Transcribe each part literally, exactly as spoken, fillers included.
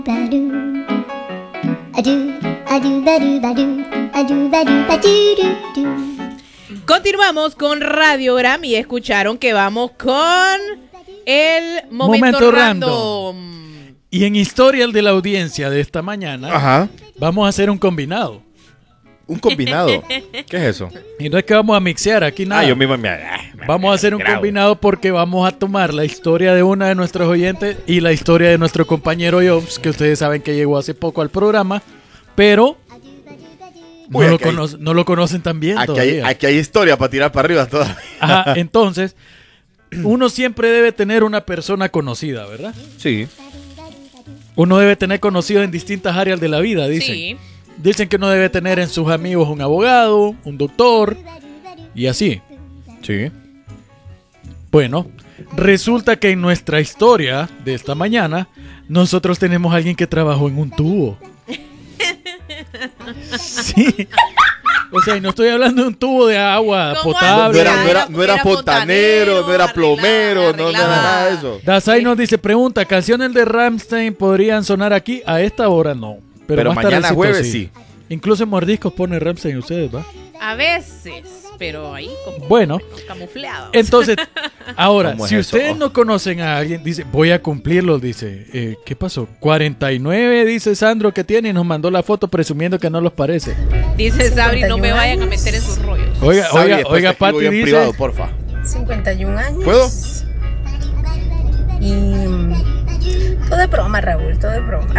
Continuamos con Radiogram y escucharon que vamos con el momento, momento random. random. Y en Historial de la Audiencia de esta mañana, Ajá. vamos a hacer un combinado. Un combinado. ¿Qué es eso? Y no es que vamos a mixear aquí nada. Ah, yo mismo me... Vamos a hacer un grabo. combinado porque vamos a tomar la historia de una de nuestros oyentes y la historia de nuestro compañero Jobs, que ustedes saben que llegó hace poco al programa, pero no, Uy, lo, hay, cono- no lo conocen tan bien aquí todavía. Hay, aquí hay historia para tirar para arriba todavía. Ajá, entonces, uno siempre debe tener una persona conocida, ¿verdad? Sí. Uno debe tener conocido en distintas áreas de la vida, dicen. Sí. Dicen que uno debe tener en sus amigos un abogado, un doctor y así. Sí. Bueno, resulta que en nuestra historia de esta mañana, nosotros tenemos a alguien que trabajó en un tubo. Sí. O sea, y no estoy hablando de un tubo de agua ¿Cómo potable. No era, no era, no era Era fontanero, no era arreglaba- plomero, no, no era arreglaba. nada de eso. Dasai nos dice, pregunta, ¿canciones de Rammstein podrían sonar aquí? A esta hora no. Pero, Pero más mañana tardecito jueves sí. Incluso en mordiscos pone Rammstein ustedes, ¿va? A veces, pero ahí como Bueno. camuflados. Entonces, ahora, ¿Cómo es si eso? ustedes no conocen a alguien, dice, voy a cumplirlo, dice, eh, ¿qué pasó? cuarenta y nueve, dice Sandro que tiene y nos mandó la foto presumiendo que no los parece. Dice Sabri, no me vayan a meter en sus rollos. Oiga, Sabi, oiga, después oiga, te escribo Pati yo en dice, privado, porfa. cincuenta y un años. ¿Puedo? Y mm, todo es broma, Raúl, todo es broma.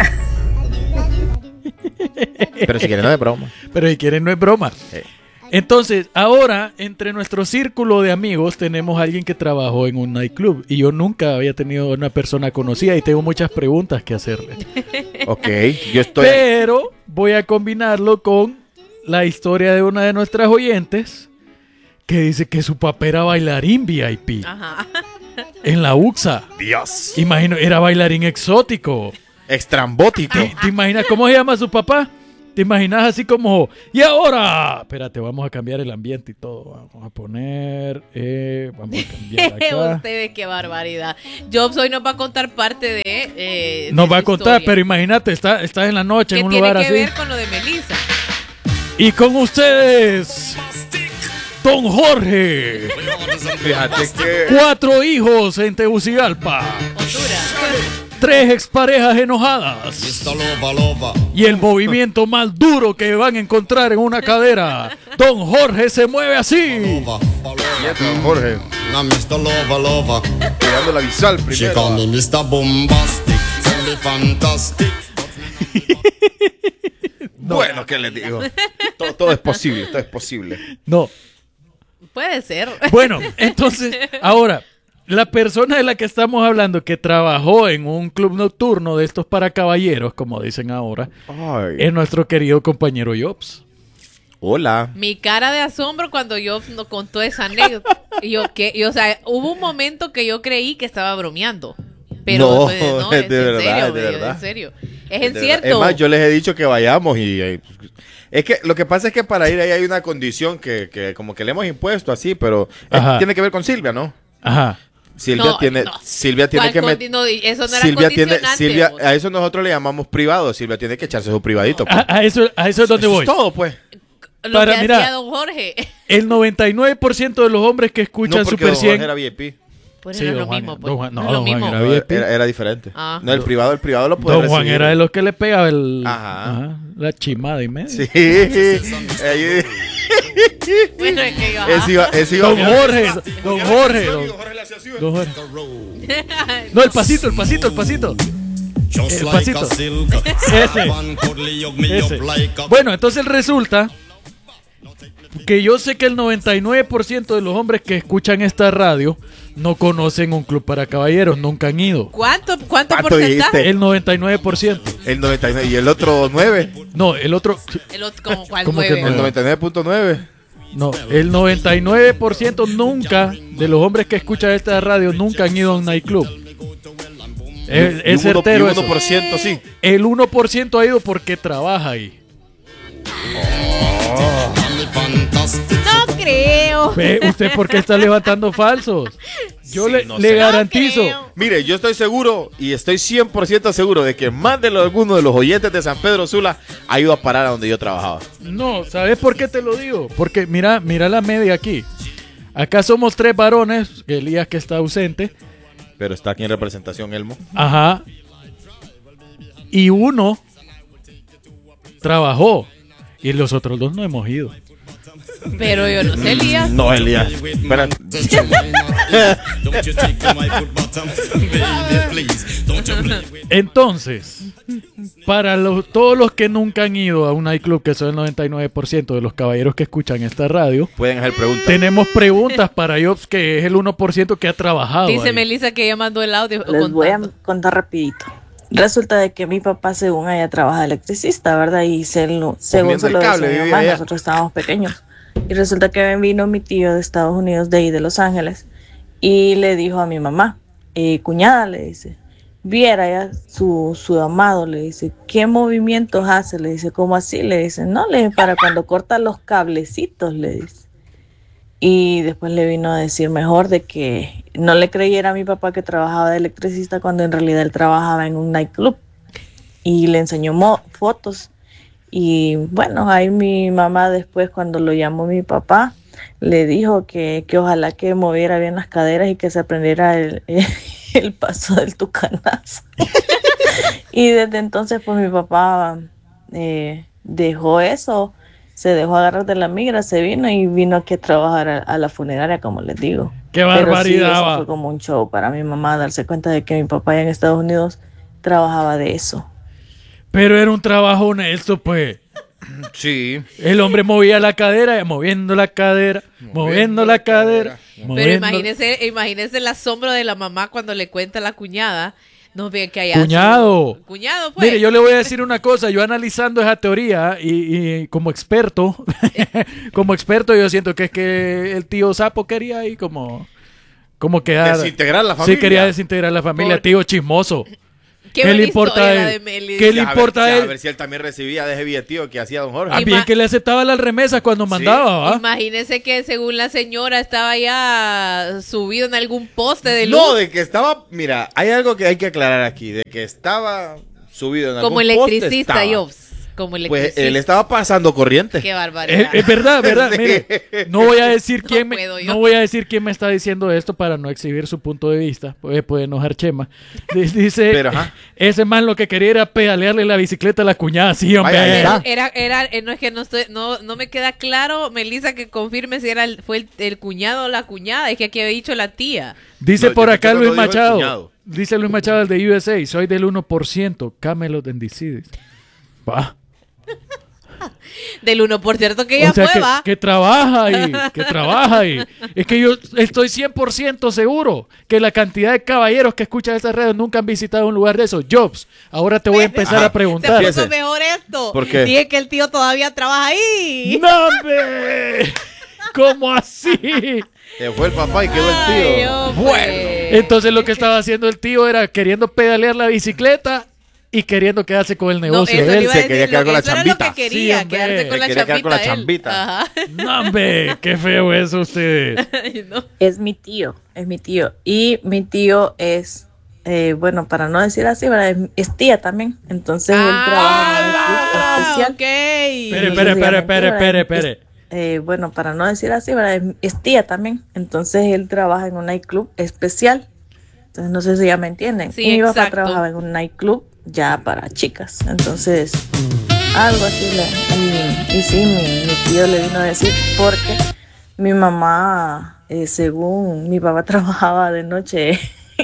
Pero si quieres no de broma. pero si quieren no es broma. Eh. Entonces, ahora, entre nuestro círculo de amigos, tenemos a alguien que trabajó en un nightclub. Y yo nunca había tenido una persona conocida y tengo muchas preguntas que hacerle. Ok, yo estoy... Pero voy a combinarlo con la historia de una de nuestras oyentes que dice que su papá era bailarín V I P Ajá. en la U X A. Dios. Imagino, era bailarín exótico. Extrambótico. ¿Te, te imaginas cómo se llama su papá? ¿Te imaginas así como, y ahora? Espérate, vamos a cambiar el ambiente y todo. Vamos a poner, eh, vamos a cambiar acá. Ustedes, qué barbaridad. Jobs hoy nos va a contar parte de. Eh, Nos de va a su contar, historia. pero imagínate, está, estás en la noche ¿Qué en un tiene lugar que así. ver con lo de Melissa? Y con ustedes, Don Jorge. Fíjate que... Cuatro hijos en Tegucigalpa. Honduras. Tres exparejas enojadas. Y el movimiento más duro que van a encontrar en una cadera. Don Jorge se mueve así. Don Jorge. Now mister Lover Lover, Tirando la visual she call primero. me mister Bombastic, tell me fantastic. Bueno, ¿qué les digo? Todo, todo es posible, todo es posible. No. Puede ser. Bueno, entonces, ahora, la persona de la que estamos hablando que trabajó en un club nocturno de estos para caballeros, como dicen ahora, Ay. es nuestro querido compañero Jobs. Hola. Mi cara de asombro cuando yo nos contó esa anécdota. Y yo, que, y, o sea, hubo un momento que yo creí que estaba bromeando. Pero No, pues, no, es es de en verdad, serio, es de me- verdad. en serio. Es en De cierto. verdad. Es más, yo les he dicho que vayamos y... eh, es que lo que pasa es que para ir ahí hay una condición que, que como que le hemos impuesto así, pero es- Ajá. tiene que ver con Silvia, ¿no? Ajá. Silvia No, tiene, no. Silvia tiene ¿Cuál que met- condi- no, eso no era Silvia tiene, condicionante, Silvia, vos. a eso nosotros le llamamos privado. Silvia tiene que echarse su privadito. pues. A, a eso, a eso es donde Eso voy. es todo, pues. Lo para- que mira, hacía don Jorge. El noventa y nueve por ciento de los hombres que escuchan No, porque Super don Jorge cien... era V I P. Pues Sí, no es don lo Juan, mismo. don Pues. Juan- no, no, es lo don Juan mismo. era V I P. Era, era diferente. Ah. No, el privado, el privado lo puede Don Juan recibir. era de los que le pegaba el... Ajá. Ajá, la chimada y medio. Sí. Ahí- Bueno, es que yo, Ese iba, ese iba- Don Jorge, don Jorge, don, don Jorge. No, el pasito, el pasito, el pasito. Just El like pasito. a silk. Ese. One cuddly hug me Ese. up like a- Bueno, entonces resulta que yo sé que el noventa y nueve por ciento de los hombres que escuchan esta radio no conocen un club para caballeros, nunca han ido. ¿Cuánto, cuánto, ¿Cuánto porcentaje? dijiste? El noventa y nueve por ciento. el noventa y nueve y el otro nueve. No, el otro... El otro, como, ¿cuál ¿Cómo que nueve? no? El noventa y nueve punto nueve. No, el noventa y nueve por ciento nunca de los hombres que escuchan esta radio nunca han ido a un nightclub. Es, es certero eso. uno por ciento sí. El uno por ciento ha ido porque trabaja ahí. Fantastic. No creo. Ve, ¿usted por qué está levantando falsos? Yo Sí, le, no le sé. garantizo. No creo. Mire, yo estoy seguro y estoy cien por ciento seguro de que más de lo- alguno de los oyentes de San Pedro Sula ha ido a parar a donde yo trabajaba. No, ¿sabes por qué te lo digo? Porque mira, mira la media aquí. Acá somos tres varones, Elías que está ausente. Pero está aquí en representación, Elmo. Ajá. Y uno trabajó. Y los otros dos no hemos ido. Pero yo no sé, Elías. No, Elías. Espera. Don't you take my foot bottom, baby, please. Don't you play with Entonces, para los, todos los que nunca han ido a un nightclub, que son el noventa y nueve por ciento de los caballeros que escuchan esta radio, Pueden hacer preguntas. tenemos preguntas para Jobs, que es el uno por ciento que ha trabajado. Dice ahí. Melissa que ella mandó el audio Les voy a contando. contar rapidito. Resulta de que mi papá, según ella, trabaja de electricista, ¿verdad? Y se lo, según Poniendo se lo el cable, decía mi vivía mamá, allá. nosotros estábamos pequeños. Y resulta que vino mi tío de Estados Unidos, de ahí, de Los Ángeles, y le dijo a mi mamá, eh, cuñada, le dice, viera ya su, su amado, le dice, ¿qué movimientos hace? Le dice, ¿cómo así? Le dice, no, le dice, para cuando corta los cablecitos, le dice. Y después le vino a decir mejor de que no le creyera a mi papá que trabajaba de electricista cuando en realidad él trabajaba en un nightclub. Y le enseñó mo- fotos. Y bueno, ahí mi mamá después cuando lo llamó mi papá, le dijo que, que ojalá que moviera bien las caderas y que se aprendiera el, el paso del tucanazo. Y desde entonces pues mi papá eh, dejó eso, se dejó agarrar de la migra, se vino y vino aquí a trabajar a, a la funeraria, como les digo. ¡Qué Pero sí, barbaridad! eso va. fue como un show para mi mamá darse cuenta de que mi papá allá en Estados Unidos trabajaba de eso. Pero era un trabajo honesto, pues. Sí. El hombre movía la cadera, moviendo la cadera, moviendo la cadera. Pero moviendo- imagínese, imagínese el asombro de la mamá cuando le cuenta a la cuñada. No ve que hay Cuñado. Cuñado, pues. Mire, yo le voy a decir una cosa, yo analizando esa teoría y, y como experto, como experto yo siento que es que el tío Sapo quería ahí como, como quedar... Desintegrar la familia. Sí, quería desintegrar la familia, Por- tío chismoso. Qué ¿Qué buena le importa historia a la él? de Meli. ¿Qué le A ver- importa a A él? ver si él también recibía de ese billetío que hacía don Jorge. Ah, Y bien ma- que le aceptaba las remesas cuando mandaba, ¿va? Imagínese que según la señora estaba ya subido en algún poste de luz. No, de que estaba... Mira, hay algo que hay que aclarar aquí. De que estaba subido en algún como poste, electricista, estaba. yo. Como electricista. Pues él estaba pasando corriente. Qué Es, barbaridad. es verdad, verdad. Sí. Mire, no voy a decir No quién me, puedo yo. no voy a decir quién me está diciendo esto para no exhibir su punto de vista. Puede, puede enojar Chema. D- Dice, Pero, ajá. ese man lo que quería era pedalearle la bicicleta a la cuñada. Sí, hombre. Vaya, Pero Ah. era, era, eh, no es que no estoy, no, no me queda claro, Melissa, que confirme si era el, fue el, el cuñado o la cuñada. Es que aquí había dicho la tía. Dice No, por yo acá escuché Luis cuando dijo el Machado. cuñado. Dice Luis Machado, el de U S A. Soy del uno por ciento. Camelot en D C. Va. Del uno, por cierto, que ella O sea, fue, que, va. que trabaja ahí, que trabaja ahí. Es que yo estoy cien por ciento seguro que la cantidad de caballeros que escuchan estas redes nunca han visitado un lugar de esos. Jobs, ahora te voy a empezar Ajá. a Se preguntar. Fíjese. puso mejor esto. ¿Por qué? Dije que el tío todavía trabaja ahí. ¡No, hombre! ¿Cómo así? Se fue el papá y quedó el Ay, tío. yo, Bueno. pues. Entonces lo que estaba haciendo el tío era queriendo pedalear la bicicleta y queriendo quedarse con el No, negocio eso de le él. iba a se decir, quería quedar lo- con la eso era lo chambita. que quería, Sí, hombre. quedarse con la Se quería quedar con la chambita. él. chambita. Ajá. ¡No, hombre! ¡Qué feo eso ustedes! Ay, no. Es mi tío, es mi tío. Y mi tío es, eh, bueno, para no decir así, ¿verdad? Es, es tía también. Entonces él trabaja en un club Ah, especial. ok. Espere, No sé espere, si espere, ya espere, mentí, espere, ¿verdad? espere. Eh, bueno, para no decir así, ¿verdad? Es, es tía también. Entonces él trabaja en un nightclub especial. Entonces no sé si ya me entienden. Sí, y mi papá exacto. trabajaba en un nightclub ya para chicas. Entonces, algo así. Le, y, y sí, mi, mi tío le vino a decir porque mi mamá, eh, según mi papá trabajaba de noche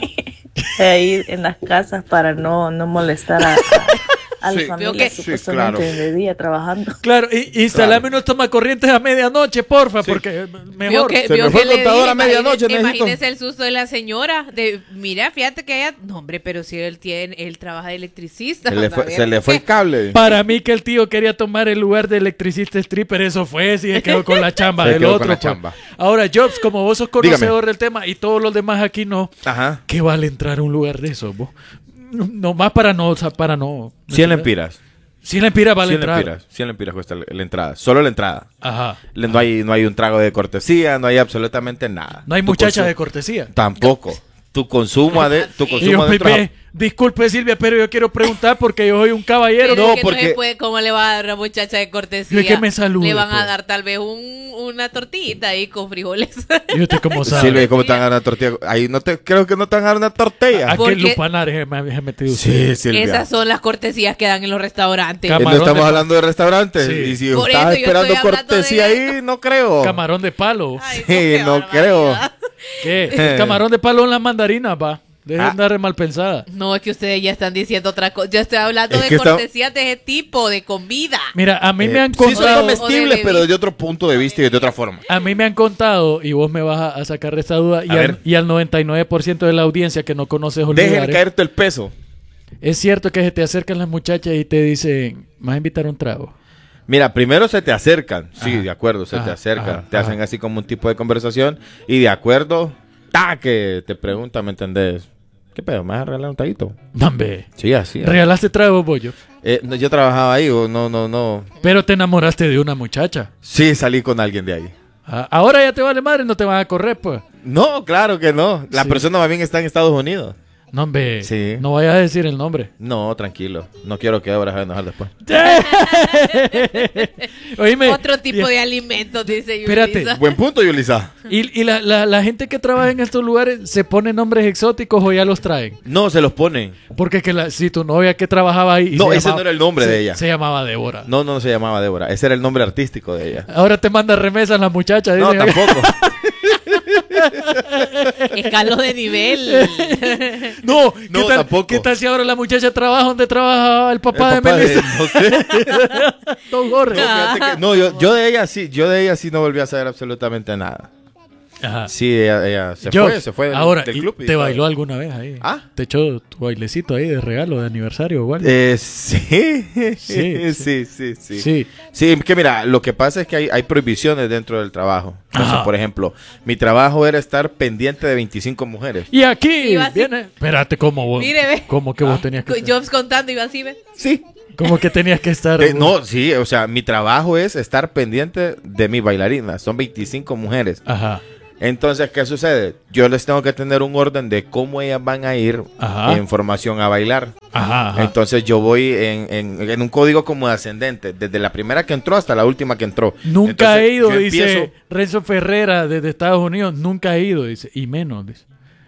ahí en las casas para no, no molestar a, a, a la Sí. familia, Veo que- supuestamente Sí, claro. de día trabajando. Claro, y instalame unos tomacorrientes a medianoche, porfa, Sí. porque Vio mejor. que, Se vio me fue que el le contador dije, a medianoche, imagínese- necesito. Imagínese el susto de la señora. De, mira, fíjate que ella. No, hombre, pero si él tiene, él trabaja de electricista. Se le a fue, ver, se le fue el cable. Para mí que el tío quería tomar el lugar de electricista stripper, eso fue, si se quedó con la chamba Se del quedó con otro. la pues. chamba. Ahora, Jobs, como vos sos Dígame. conocedor del tema y todos los demás aquí no, Ajá. ¿qué vale entrar a un lugar de eso, vos? No más para no, o sea, para no. cien lempiras. cien lempiras vale cien entrar. lempiras, cien lempiras cuesta la, la entrada. Solo la entrada. Ajá. Le- No hay, no hay un trago de cortesía, no hay absolutamente nada. No hay Tu muchachas consu- de cortesía. Tampoco. Tu consumo, ade- tu Y yo, consumo adentro... Pepe, disculpe Silvia, pero yo quiero preguntar porque yo soy un caballero. Pero no, es que porque- no se puede, ¿cómo le va a dar a una muchacha de cortesía? ¿Y que me salude, Le van pues? a dar tal vez un, una tortillita ahí con frijoles. Y usted cómo sabe. Silvia, ¿cómo te van a dar una tortilla? Ahí no te, creo que no te van a dar una tortilla. ¿A Porque- qué lupanares me ha metido usted? Sí, Silvia. Esas son las cortestías que dan en los restaurantes. Eh, Cam- no Camarón estamos de- hablando de restaurantes. Sí. Y si Por estás eso yo esperando estoy hablando cortesía de ahí, no creo. Camarón de palo. Ay, Sí, qué no barbaridad. creo. ¿Qué? Camarón de palo en las mandarinas, va. Dejen Ah. de andar mal pensada. No, es que ustedes ya están diciendo otra cosa. Yo estoy hablando Es de que está- cortesías de ese tipo, de comida. Mira, a mí me Eh, han sí son contado... comestibles, O de pero de otro punto de vista y de otra forma. A mí me han contado, y vos me vas a, a sacar de esta duda, y A al, ver. y al noventa y nueve por ciento de la audiencia que no conoce esos Dejen lugares, caerte el peso. es cierto que se te acercan las muchachas y te dicen, ¿me vas a invitar un trago? Mira, primero se te acercan. Sí, Ajá. de acuerdo, se te Ajá, acercan. ajá, te ajá. hacen así como un tipo de conversación. Y de acuerdo, ta, que te preguntan, ¿me entendés? ¿Qué pedo? ¿Me vas a regalar un traguito? Dame. Sí, así. Regalaste trago, bollo. Eh, no, yo trabajaba ahí, o no, no, no. Pero te enamoraste de una muchacha. Sí, salí con alguien de ahí. Ah, ahora ya te vale madre, no te van a correr, pues. No, claro que no. La Sí. persona más bien está en Estados Unidos. No, hombre. Sí. No vayas a decir el nombre. No, tranquilo. No quiero que ahora se vaya a enojar después. Oíme. Otro tipo y, de alimentos, dice Espérate. Yulisa. Buen punto, Yulisa. Y, y la, la, la gente que trabaja en estos lugares se pone nombres exóticos o ya los traen. No, se los ponen. Porque que la, si tu novia que trabajaba ahí... y No, se ese no era el nombre se- de ella. Se llamaba Débora. No, no se llamaba Débora. Ese era el nombre artístico de ella. Ahora te manda remesas la muchacha. No, dicen. tampoco. Escalo de nivel. No, ¿qué No, tal, tampoco. ¿qué tal si ahora la muchacha trabaja donde trabaja el papá, El papá de Melissa? no sé. Don Jorge. No, fíjate que- no, yo, yo de ella sí, yo de ella sí no volví a saber absolutamente nada. Ajá. Sí, ella, ella se Yo, fue, se fue del, ahora, del ¿y club. y ¿te todo. bailó alguna vez ahí? ¿Ah? ¿Te echó tu bailecito ahí de regalo, de aniversario o algo? Eh, sí. Sí, Sí, sí, sí, sí. Sí. Sí, que mira, lo que pasa es que hay, hay prohibiciones dentro del trabajo. Entonces, Ajá. por ejemplo, mi trabajo era estar pendiente de veinticinco mujeres. Y aquí Iba así. viene... Espérate, ¿cómo vos? Mire, ve. ¿Cómo que vos tenías que estar? Jobs contando iba así, ¿ves? Sí. ¿Cómo que tenías que estar? Eh, no, sí, o sea, mi trabajo es estar pendiente de mi bailarina. Son veinticinco mujeres. Ajá. Entonces, ¿qué sucede? Yo les tengo que tener un orden de cómo ellas van a ir Ajá. en formación a bailar. Ajá, ajá. Entonces yo voy en, en- en un código como de ascendente, desde la primera que entró hasta la última que entró. Nunca Entonces, he ido, yo dice empiezo- Renzo Ferrera desde Estados Unidos. Nunca he ido, dice. Y menos, dice.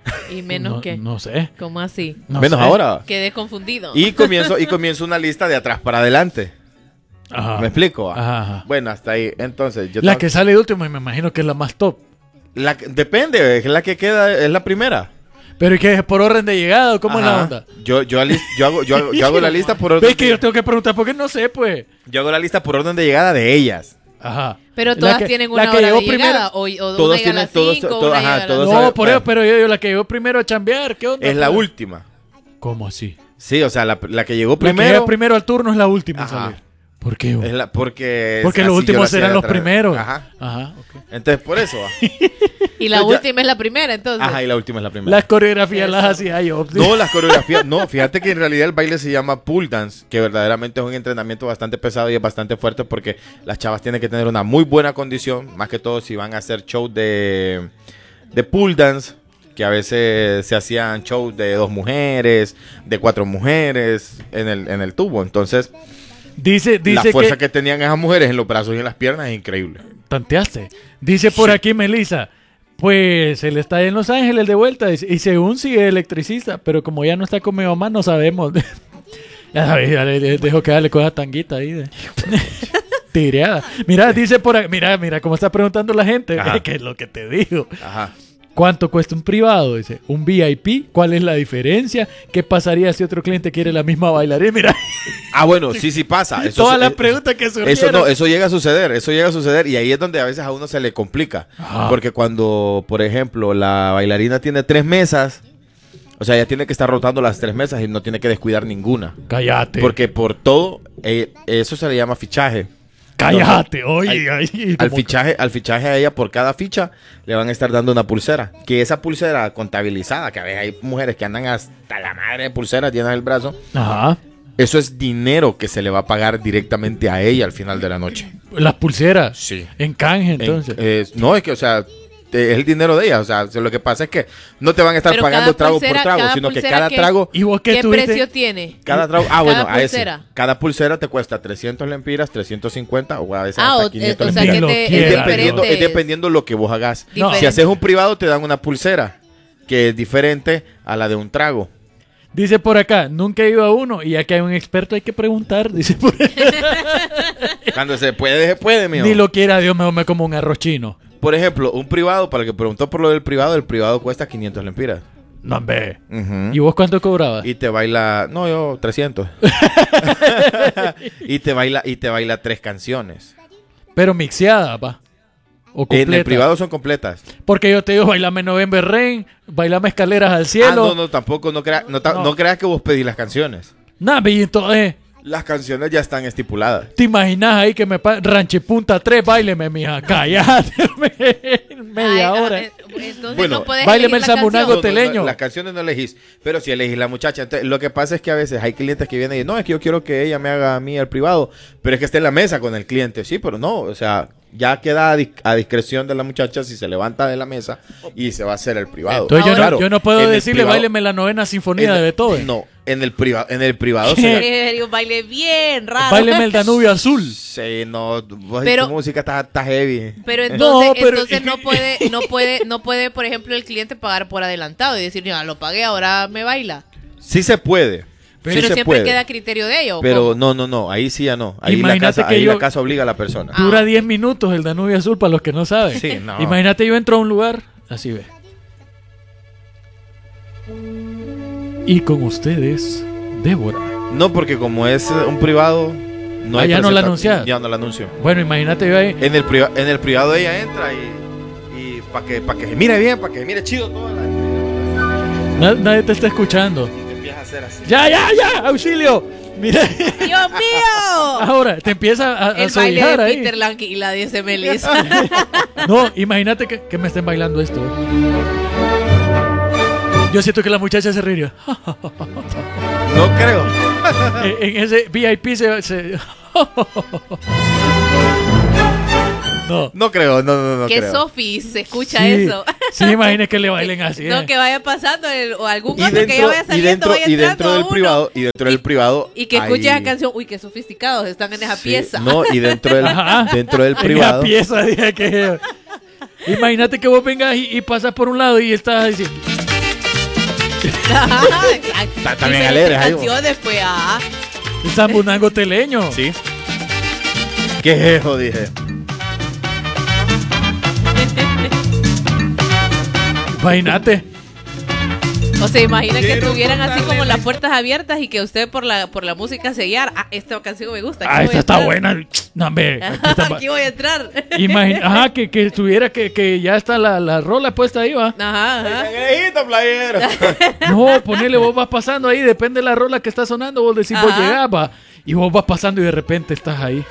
Y menos no, que. No sé. ¿Cómo así? No menos sé. ahora. Quedé confundido. Y comienzo, y comienzo una lista de atrás para adelante. Ajá. ¿Me explico? Ajá, ajá. Bueno, hasta ahí. Entonces, yo La tengo- que sale de último, y me imagino que es la más top. la que- depende, es la que queda, es la primera. Pero ¿y qué es por orden de llegada? ¿Cómo es la Ajá. onda? Yo, yo, alis- yo, hago, yo, hago, yo hago la lista por orden ¿Ves que de, yo tengo que preguntar? Porque no sé, pues. yo hago la lista por orden de llegada de ellas. Ajá. Pero La todas que- tienen la una que hora llegó de primero- llegada. O, o Todos una llega a tienen- las todos- cinco, to- una ajá, llega a las todos dos. No, sabe- por eso, pero yo, yo la que llegó primero a chambear, ¿qué onda? Es la pues? última. ¿Cómo así? Sí, o sea, la, la que llegó La que llega primero. primero al turno es la última a Ajá. salir. ¿Por qué? vos? Es la, porque Porque así los yo últimos la hacía serán de los atrás. primeros. Ajá. Ajá, ok. Entonces, por eso. va. Y la Ya- última es la primera, entonces. Ajá, y la última es la primera. Las coreografías Eso. las hacía yo. No, las coreografías. No, fíjate que en realidad el baile se llama pool dance, que verdaderamente es un entrenamiento bastante pesado y es bastante fuerte porque las chavas tienen que tener una muy buena condición, más que todo si van a hacer shows de, de pool dance, que a veces se hacían shows de dos mujeres, de cuatro mujeres en el, en el tubo. Entonces, Dice, la dice fuerza que... que... tenían esas mujeres en los brazos y en las piernas es increíble. Tanteaste. Dice por aquí Melissa, pues él está en Los Ángeles de vuelta dice, y según sigue electricista, pero como ya no está con mi mamá, no sabemos. Ya sabes, ya le, le dejo que darle con esa tanguita ahí. De... Tireada. Mira, dice por aquí, mira, mira cómo está preguntando la gente, Ajá. que es lo que te digo. Ajá. ¿Cuánto cuesta un privado? Dice, un V I P, ¿cuál es la diferencia? ¿Qué pasaría si otro cliente quiere la misma bailarina? Mira, Ah, bueno, sí, sí pasa. Eso, todas las eh, preguntas que surgieron. Eso no, eso llega a suceder, eso llega a suceder y ahí es donde a veces a uno se le complica. Ajá. Porque cuando, por ejemplo, la bailarina tiene tres mesas, o sea, ella tiene que estar rotando las tres mesas y no tiene que descuidar ninguna. Cállate. Porque por todo, eh, eso se le llama fichaje. Cállate, oye. Al- ay, Al como- fichaje, al fichaje a ella, por cada ficha, le van a estar dando una pulsera. Que esa pulsera contabilizada, que a veces hay mujeres que andan hasta la madre de pulseras, llenas el brazo. Ajá. Eso es dinero que se le va a pagar directamente a ella al final de la noche. Las pulseras. Sí. En canje, entonces. En- eh, no, es que, o sea, te- es el dinero de ella. O sea, lo que pasa es que no te van a estar Pero pagando cada trago pulsera- por trago, cada sino que pulsera cada que- trago, ¿Y vos qué, ¿Qué tuviste? precio tiene? cada trago, ah, Cada bueno, a ese. pulsera. Cada pulsera te cuesta trescientos lempiras, trescientos cincuenta o a veces Ah, hasta o, quinientos o sea Ni que lo te, es quiera, es dependiendo, diferente. es dependiendo lo que vos hagas. No. Si haces un privado, te dan una pulsera que es diferente a la de un trago. Dice por acá, nunca he ido a uno y ya que hay un experto hay que preguntar. Dice por Cuando se puede, se puede, mijo. Ni lo quiera Dios, mejor me como un arroz chino. Por ejemplo, un privado, para el que preguntó por lo del privado, el privado cuesta quinientos lempiras. No, hombre. Ujú. ¿Y vos cuánto cobrabas? Y te baila, no, yo trescientos. y te baila y te baila tres canciones. Pero mixeada, pa. O En el completa. privado son completas. Porque yo te digo, bailame November Rain, bailame Escaleras al Cielo. Ah, no, no, tampoco, no, crea- no, ta- No. no creas que vos pedís las canciones. Nah, y entonces, Las canciones ya están estipuladas. ¿te imaginas ahí que me pa Ranchipunta tres, baileme, mija? Cállate, media Ay, ah, hora. eh, entonces Bueno, no puedes báileme elegir el la Zamunango canción. Tele- teleño. Las canciones no elegís, pero si elegís la muchacha. Entonces, lo que pasa es que a veces hay clientes que vienen y no, es que yo quiero que ella me haga a mí el privado, pero es que esté en la mesa con el cliente. Sí, pero no, o sea, ya queda a, dis- a discreción de la muchacha si se levanta de la mesa y se va a hacer el privado. Entonces yo, Ahora- no, yo no puedo en el decirle, privado- baileme la novena sinfonía en de el- Beethoven. No, en el privado, en el privado ¿Qué? se Eh, un baile bien raro. Baileme el Danubio Azul. Sí, no, vos Pero- tu música está, está heavy. Pero entonces, No, pero- entonces no puede, no puede, no puede, por ejemplo, el cliente pagar por adelantado y decir, ya lo pagué, ahora me baila. Sí se puede. Pero sí se siempre puede. queda a criterio de ellos. Pero ¿cómo? no, no, no, ahí sí ya no. Ahí, la Imagínate casa, que ahí yo- la casa obliga a la persona. Ah. Dura diez minutos el Danubio Azul para los que no saben. Sí, no. Imagínate yo entro a un lugar, así ve. Y con ustedes, Débora. No, porque como es eh, un privado, no Ah, hay ya no la presenta- anuncias. Ya no la anuncio. Bueno, imagínate yo ahí. En el, priva- en el privado ella entra y, y para que, pa que se mire bien, para que se mire chido toda la... Na- nadie te está escuchando. Y empieza a hacer así. ¡Ya, ya, ya! ¡Auxilio! Mira, ¡Dios mío! ahora te empieza a, a El baile sobijar de ahí. Peter Lange y la dice Melissa. No, imagínate que, que me estén bailando esto. Yo siento que la muchacha se reiría. No creo. en, en ese V I P se... se- no. No creo, no, no, no Que creo. Sophie se escucha Sí, eso. sí, imagínate que le bailen así. No, eh. que vaya pasando el- o algún Y otro que ya dentro, vaya y saliendo, dentro, vaya y entrando dentro del uno. privado, y dentro del privado. Y que escuche hay- esa canción, uy, qué sofisticados están en esa Sí, pieza. No, y dentro del, Ajá. dentro del En esa privado. pieza, dije que... Imagínate que vos vengas y, y pasas por un lado y estás así. Está- está bien alegre ahí, vos. canciones, pues, ah. Zambunango teleño. Sí. ¿Qué eso? Dije. Imagínate. O sea, imagina que Quiero estuvieran así contarle como la- las puertas abiertas y que usted por la por la música se guiara. Ah, esta canción me gusta. Ah, aquí esta voy a está entrar. buena. No, hombre. Aquí está ba- Aquí voy a entrar. Imagina, ajá, que, que estuviera que, que ya está la, la rola puesta ahí, va. Ajá, ajá. Cangrejito playero. No, ponele, vos vas pasando ahí, depende de la rola que está sonando, vos decís, vos Ajá. llegás, va. Y vos vas pasando y de repente estás ahí.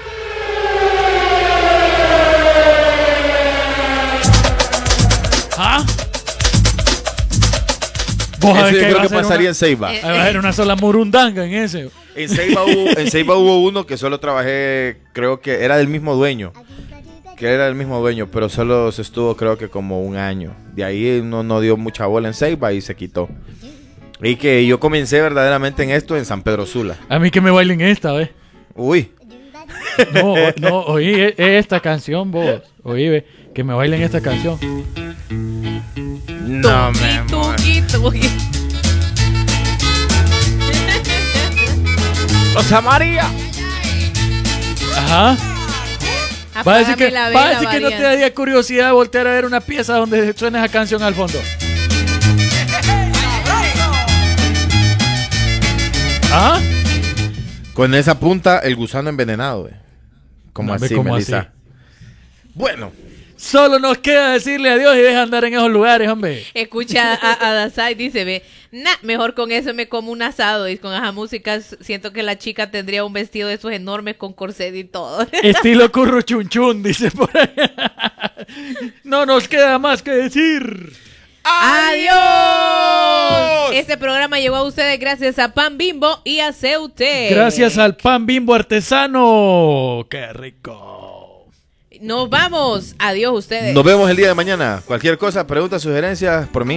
¿Ah? Vos Eso sabés yo que ahí creo va a que ser pasaría una- en Ceiba. Eh, ahí va a ser una sola murundanga en ese. En Ceiba, hubo, en Ceiba hubo uno que solo trabajé, creo que era del mismo dueño. Que era del mismo dueño, pero solo se estuvo creo que como un año. De ahí no, no dio mucha bola en Ceiba y se quitó. Y que yo comencé verdaderamente en esto en San Pedro Sula. A mí que me bailen esta, ¿ves? Uy, No, o- no, oí e- esta canción, vos. Oí, ve, que me bailen esta canción. no Tuki, me muero. tuki, tuki. Rosa María. Ajá. Va a decir que, Apágame la va a vela, decir que no te Marian. daría curiosidad voltear a ver una pieza donde suena esa canción al fondo. ¿Ah? Con esa punta, el gusano envenenado, eh. Como No, hombre, así, ¿cómo Melissa. así? Bueno, Solo nos queda decirle adiós y deja andar en esos lugares, hombre. Escucha a, a Dasai, dice, ve, nah, mejor con eso me como un asado y con esa música s- siento que la chica tendría un vestido de esos enormes con corset y todo. Estilo curro chun chun, dice por ahí. No nos queda más que decir. ¡Adiós! Este programa llegó a ustedes gracias a Pan Bimbo y a Ceutec. Gracias al Pan Bimbo artesano. ¡Qué rico! Nos vamos. Adiós ustedes. Nos vemos el día de mañana. Cualquier cosa, preguntas, sugerencias, por mí.